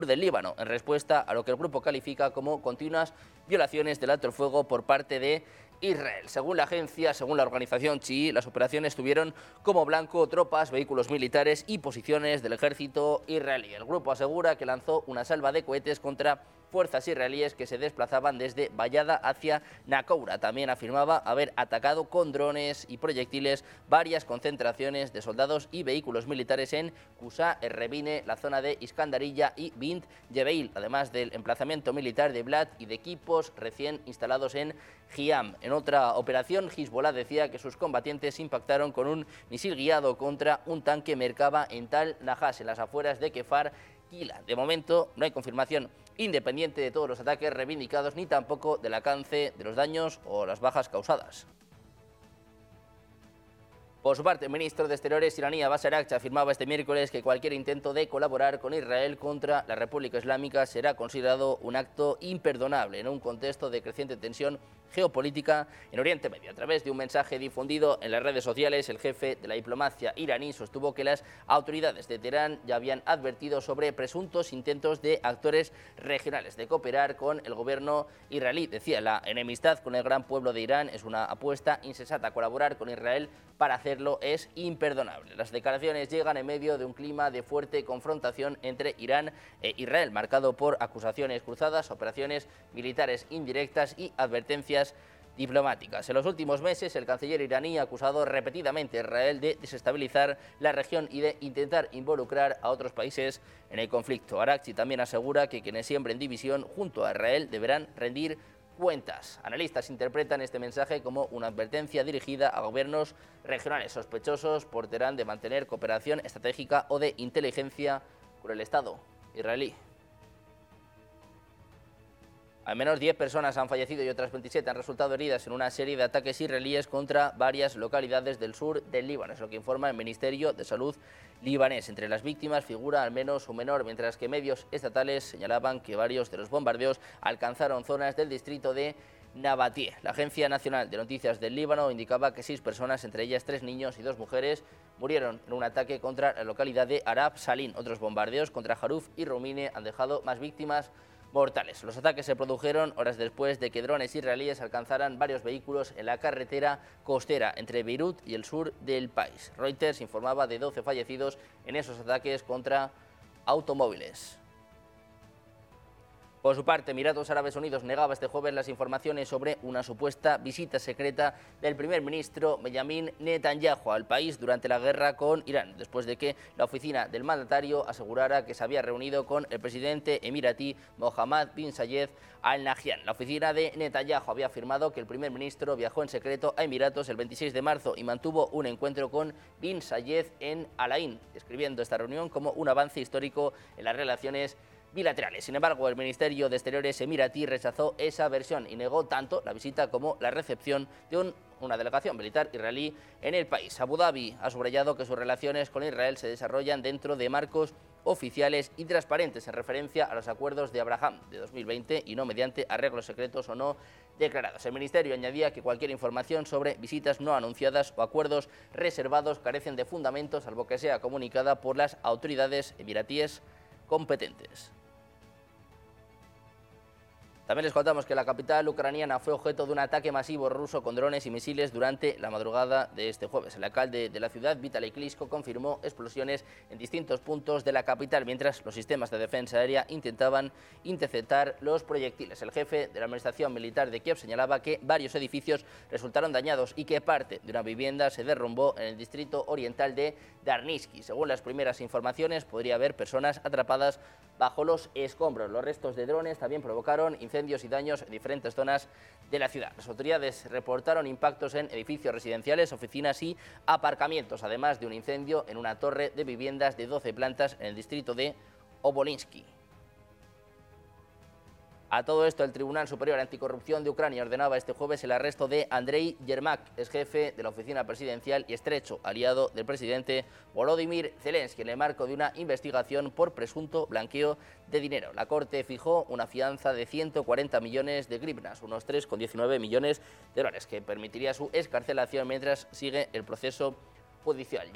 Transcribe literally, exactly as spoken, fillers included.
del Líbano, en respuesta a lo que el grupo califica como continuas violaciones del alto el fuego por parte de Israel. Según la agencia, según la organización chií, las operaciones tuvieron como blanco tropas, vehículos militares y posiciones del ejército israelí. El grupo asegura que lanzó una salva de cohetes contra fuerzas israelíes que se desplazaban desde Vallada hacia Nakoura. También afirmaba haber atacado con drones y proyectiles varias concentraciones de soldados y vehículos militares en Kusá, Errebine, la zona de Iskandarilla y Bint Jebeil, además del emplazamiento militar de Blad y de equipos recién instalados en Hiam. En otra operación, Hezbollah decía que sus combatientes impactaron con un misil guiado contra un tanque Merkava en Tal Najas, en las afueras de Kefar Kila. De momento, no hay confirmación independiente de todos los ataques reivindicados ni tampoco del alcance de los daños o las bajas causadas. Por su parte, el ministro de Exteriores iraní Abbas Araghchi afirmaba este miércoles que cualquier intento de colaborar con Israel contra la República Islámica será considerado un acto imperdonable en un contexto de creciente tensión geopolítica en Oriente Medio. A través de un mensaje difundido en las redes sociales, el jefe de la diplomacia iraní sostuvo que las autoridades de Teherán ya habían advertido sobre presuntos intentos de actores regionales de cooperar con el gobierno israelí. Decía, la enemistad con el gran pueblo de Irán es una apuesta insensata. Colaborar con Israel para hacerlo es imperdonable. Las declaraciones llegan en medio de un clima de fuerte confrontación entre Irán e Israel, marcado por acusaciones cruzadas, operaciones militares indirectas y advertencias diplomáticas. En los últimos meses, el canciller iraní ha acusado repetidamente a Israel de desestabilizar la región y de intentar involucrar a otros países en el conflicto. Araghchi también asegura que quienes siembren división junto a Israel deberán rendir cuentas. Analistas interpretan este mensaje como una advertencia dirigida a gobiernos regionales sospechosos por Teherán de mantener cooperación estratégica o de inteligencia con el Estado israelí. Al menos diez personas han fallecido y otras veintisiete han resultado heridas en una serie de ataques israelíes contra varias localidades del sur del Líbano, es lo que informa el Ministerio de Salud libanés. Entre las víctimas figura al menos un menor, mientras que medios estatales señalaban que varios de los bombardeos alcanzaron zonas del distrito de Nabatie. La Agencia Nacional de Noticias del Líbano indicaba que seis personas, entre ellas tres niños y dos mujeres, murieron en un ataque contra la localidad de Arab Salim. Otros bombardeos contra Haruf y Rumine han dejado más víctimas mortales. Los ataques se produjeron horas después de que drones israelíes alcanzaran varios vehículos en la carretera costera entre Beirut y el sur del país. Reuters informaba de doce fallecidos en esos ataques contra automóviles. Por su parte, Emiratos Árabes Unidos negaba este jueves las informaciones sobre una supuesta visita secreta del primer ministro Benjamin Netanyahu al país durante la guerra con Irán, después de que la oficina del mandatario asegurara que se había reunido con el presidente emiratí Mohammed bin Zayed Al Nahyan. La oficina de Netanyahu había afirmado que el primer ministro viajó en secreto a Emiratos el veintiséis de marzo y mantuvo un encuentro con bin Zayed en Al Ain, describiendo esta reunión como un avance histórico en las relaciones bilaterales. Sin embargo, el Ministerio de Exteriores emiratí rechazó esa versión y negó tanto la visita como la recepción de un, una delegación militar israelí en el país. Abu Dhabi ha subrayado que sus relaciones con Israel se desarrollan dentro de marcos oficiales y transparentes en referencia a los acuerdos de Abraham de dos mil veinte y no mediante arreglos secretos o no declarados. El Ministerio añadía que cualquier información sobre visitas no anunciadas o acuerdos reservados carecen de fundamento, salvo que sea comunicada por las autoridades emiratíes competentes. También les contamos que la capital ucraniana fue objeto de un ataque masivo ruso con drones y misiles durante la madrugada de este jueves. El alcalde de la ciudad, Vitaly Klitschko, confirmó explosiones en distintos puntos de la capital, mientras los sistemas de defensa aérea intentaban interceptar los proyectiles. El jefe de la administración militar de Kiev señalaba que varios edificios resultaron dañados y que parte de una vivienda se derrumbó en el distrito oriental de Darnitsky. Según las primeras informaciones, podría haber personas atrapadas bajo los escombros. Los restos de drones también provocaron incendios y daños en diferentes zonas de la ciudad. Las autoridades reportaron impactos en edificios residenciales, oficinas y aparcamientos, además de un incendio en una torre de viviendas de doce plantas en el distrito de Obolinsky. A todo esto, el Tribunal Superior Anticorrupción de Ucrania ordenaba este jueves el arresto de Andrei Yermak, ex jefe de la oficina presidencial y estrecho aliado del presidente Volodymyr Zelensky, en el marco de una investigación por presunto blanqueo de dinero. La Corte fijó una fianza de ciento cuarenta millones de grivnas, unos tres coma diecinueve millones de dólares, que permitiría su excarcelación mientras sigue el proceso judicial.